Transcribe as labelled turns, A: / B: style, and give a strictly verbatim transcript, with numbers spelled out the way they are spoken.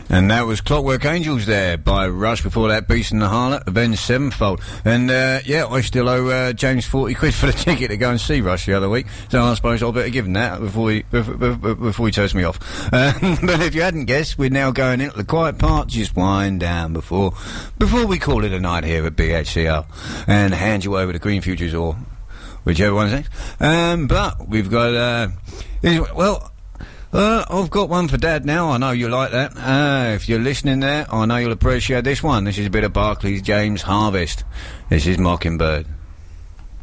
A: And that was Clockwork Angels there by Rush. Before that, Beast and the Harlot, Avenged Sevenfold. And, uh, yeah, I still owe uh, James forty quid for the ticket to go and see Rush the other week. So I suppose I'll better give him that before he, before, before he turns me off. Uh, but if you hadn't guessed, we're now going into the quiet part. Just wind down before before we call it a night here at B H C L and hand you over to Green Futures or whichever one's next. Um, but we've got, uh, well... Uh, I've got one for Dad now. I know you like that. Uh, if you're listening there, I know you'll appreciate this one. This is a bit of Barclay's James Harvest. This is Mockingbird.